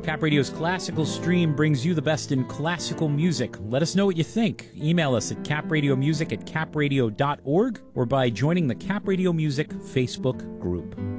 Cap Radio's classical stream brings you the best in classical music. Let us know what you think. Email us at capradiomusic@capradio.org or by joining the Cap Radio Music Facebook group.